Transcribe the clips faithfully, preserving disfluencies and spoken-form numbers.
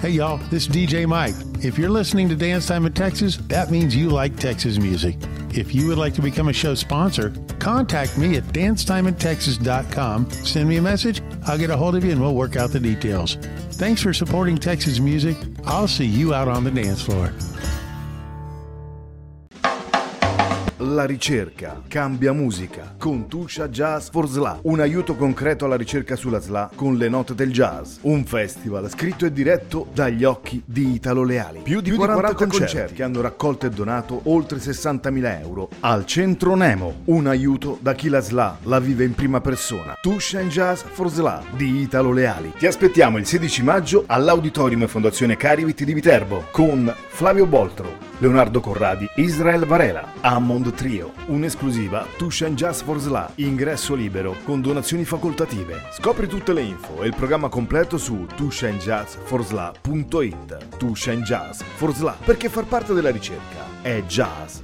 Hey y'all, this is D J Mike. If you're listening to Dance Time in Texas, that means you like Texas music. If you would like to become a show sponsor, contact me at dance time in texas dot com. Send me a message, I'll get a hold of you and we'll work out the details. Thanks for supporting Texas music. I'll see you out on the dance floor. La ricerca cambia musica con Tusha Jazz for S L A, un aiuto concreto alla ricerca sulla S L A con le note del jazz, un festival scritto e diretto dagli occhi di Italo Leali. Più di, Più quaranta, di quaranta concerti. concerti che hanno raccolto e donato oltre sessantamila euro al Centro Nemo, un aiuto da chi la S L A la vive in prima persona. Tusha Jazz for S L A di Italo Leali. Ti aspettiamo il sedici maggio all'Auditorium Fondazione Carivit di Viterbo con Flavio Boltro, Leonardo Corradi, Israel Varela, Hammond Trio, un'esclusiva Tusha Jazz for S L A, ingresso libero con donazioni facoltative. Scopri tutte le info e il programma completo su tusha jazz for s l a punto it. Tusha Jazz for S L A, perché far parte della ricerca è jazz.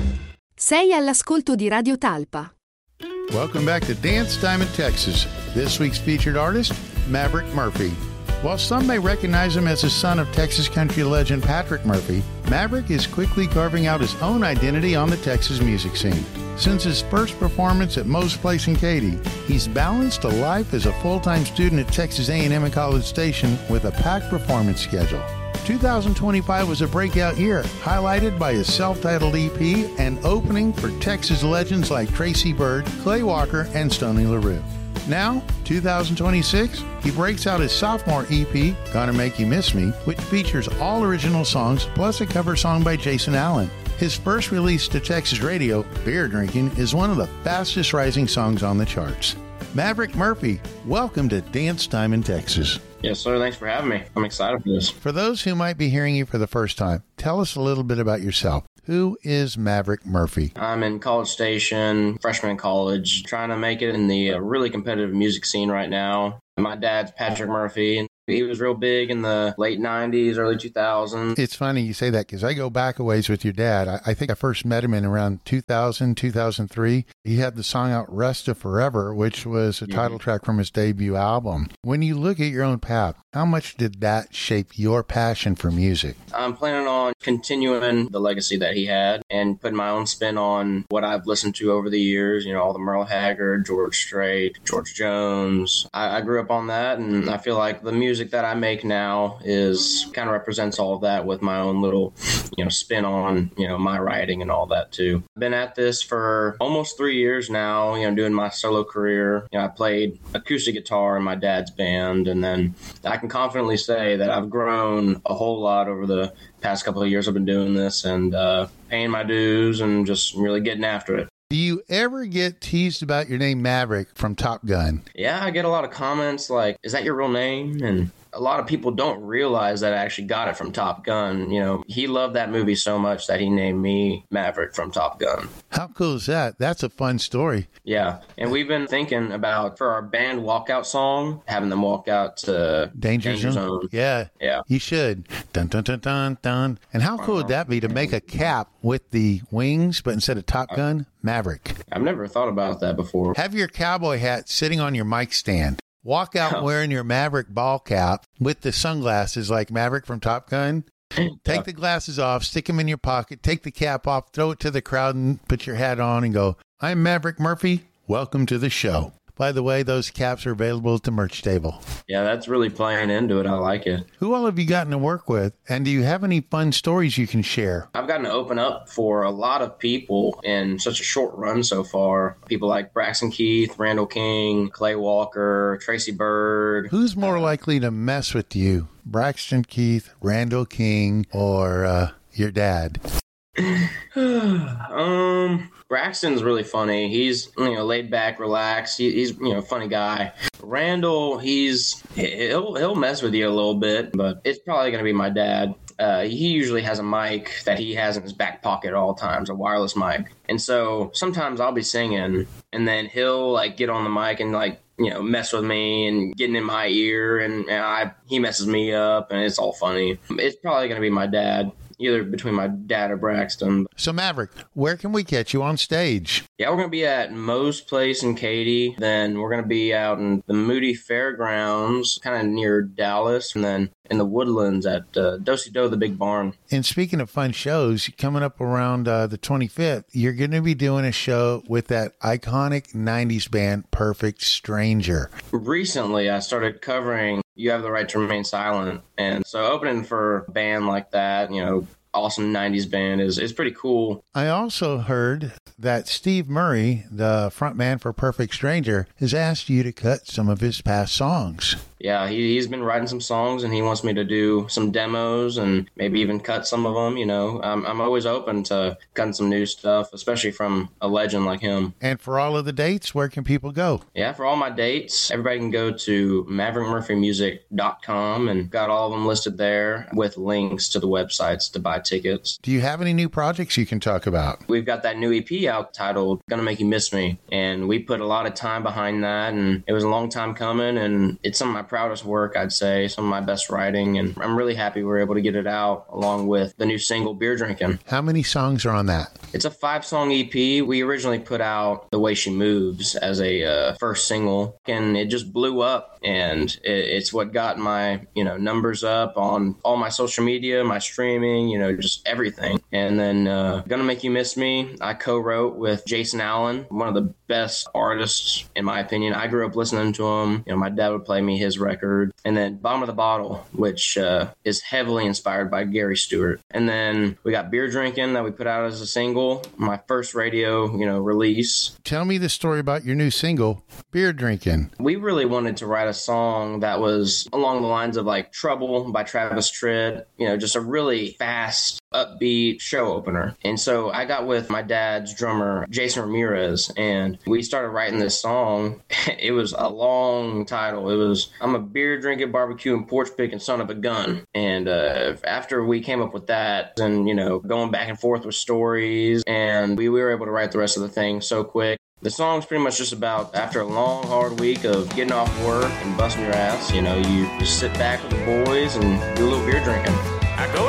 Sei all'ascolto di Radio Talpa. Welcome back to Dance Time in Texas. This week's featured artist, Maverick Murphy. While some may recognize him as the son of Texas country legend Patrick Murphy, Maverick is quickly carving out his own identity on the Texas music scene. Since his first performance at Moe's Place in Katy, he's balanced a life as a full-time student at Texas A and M in College Station with a packed performance schedule. two thousand twenty-five was a breakout year, highlighted by his self-titled E P and opening for Texas legends like Tracy Byrd, Clay Walker, and Stoney LaRue. Now, two thousand twenty-six, he breaks out his sophomore E P, Gonna Make You Miss Me, which features all original songs plus a cover song by Jason Allen. His first release to Texas radio, Beer Drinking, is one of the fastest rising songs on the charts. Maverick Murphy, welcome to Dance Time in Texas. Yes, sir. Thanks for having me. I'm excited for this. For those who might be hearing you for the first time, tell us a little bit about yourself. Who is Maverick Murphy? I'm in College Station, freshman in college, trying to make it in the uh, really competitive music scene right now. My dad's Patrick Murphy, and he was real big in the late nineties, early two thousands. It's funny you say that because I go back a ways with your dad. I, I think I first met him in around two thousand, two thousand three. He had the song out Rest of Forever, which was a title track from his debut album. When you look at your own path, how much did that shape your passion for music? I'm planning on continuing the legacy that he had and putting my own spin on what I've listened to over the years. You know, all the Merle Haggard, George Strait, George Jones. I, I grew up on that, and I feel like the music that I make now is kind of represents all of that with my own little, you know, spin on, you know, my writing and all that too. I've been at this for almost three years now, you know, doing my solo career. You know, I played acoustic guitar in my dad's band, and then I can confidently say that I've grown a whole lot over the past couple of years I've been doing this and uh, paying my dues and just really getting after it. Do you ever get teased about your name Maverick from Top Gun? Yeah, I get a lot of comments like, is that your real name? And a lot of people don't realize that I actually got it from Top Gun. You know, he loved that movie so much that he named me Maverick from Top Gun. How cool is that? That's a fun story. Yeah. And we've been thinking about, for our band walkout song, having them walk out to Danger, Danger Zone. Zone. Yeah. Yeah. You should. Dun, dun, dun, dun, dun. And how cool would that be to make a cap with the wings, but instead of Top Gun, Maverick? I've never thought about that before. Have your cowboy hat sitting on your mic stand. Walk out wearing your Maverick ball cap with the sunglasses like Maverick from Top Gun. Take the glasses off, stick them in your pocket, take the cap off, throw it to the crowd and put your hat on and go, I'm Maverick Murphy. Welcome to the show. By the way, those caps are available at the merch table. Yeah, that's really playing into it. I like it. Who all have you gotten to work with? And do you have any fun stories you can share? I've gotten to open up for a lot of people in such a short run so far. People like Braxton Keith, Randall King, Clay Walker, Tracy Byrd. Who's more likely to mess with you? Braxton Keith, Randall King, or uh, your dad? um... Braxton's really funny. He's, you know, laid back, relaxed. He, he's, you know, a funny guy. Randall, he's, he'll, he'll mess with you a little bit, but it's probably going to be my dad. Uh, he usually has a mic that he has in his back pocket at all times, a wireless mic. And so sometimes I'll be singing and then he'll like get on the mic and like, you know, mess with me and getting in my ear and, and I, he messes me up and it's all funny. It's probably going to be my dad. either between my dad or Braxton. So, Maverick, where can we catch you on stage? Yeah, we're going to be at Moe's Place in Katy. Then we're going to be out in the Moody Fairgrounds, kind of near Dallas. And then in the Woodlands at uh, Do-Si-Do, the big barn. And speaking of fun shows, coming up around uh, the twenty-fifth, you're going to be doing a show with that iconic nineties band, Perfect Stranger. Recently, I started covering You Have the Right to Remain Silent. And so opening for a band like that, you know, awesome nineties band is, is pretty cool. I also heard that Steve Murray, the frontman for Perfect Stranger, has asked you to cut some of his past songs. Yeah, he, he's been writing some songs, and he wants me to do some demos and maybe even cut some of them. You know, I'm, I'm always open to cutting some new stuff, especially from a legend like him. And for all of the dates, where can people go? Yeah, for all my dates, everybody can go to maverick murphy music dot com, and got all of them listed there with links to the websites to buy tickets. Do you have any new projects you can talk about? We've got that new E P out titled Gonna Make You Miss Me, and we put a lot of time behind that, and it was a long time coming, and it's some of my proudest work, I'd say, some of my best writing, and I'm really happy we were able to get it out along with the new single Beer Drinking. How many songs are on that? It's a five-song E P. We originally put out The Way She Moves as a uh, first single, and it just blew up, and it, it's what got my, you know, numbers up on all my social media, my streaming, you know, just everything. And then uh, Gonna Make You Miss Me, I co-wrote with Jason Allen, one of the best artists, in my opinion. I grew up listening to him. You know, my dad would play me his record. And then Bottom of the Bottle, which uh, is heavily inspired by Gary Stewart. And then we got Beer Drinking that we put out as a single, my first radio, you know, release. Tell me the story about your new single, Beer Drinking. We really wanted to write a song that was along the lines of like Trouble by Travis Tritt, you know, just a really fast, upbeat show opener. And so I got with my dad's drummer, Jason Ramirez, and we started writing this song. It was a long title. It was, I'm a beer drinking, barbecue, and porch picking son of a gun. And uh, after we came up with that and, you know, going back and forth with stories, and we, we were able to write the rest of the thing so quick. The song's pretty much just about after a long, hard week of getting off work and busting your ass, you know, you just sit back with the boys and do a little beer drinking. I go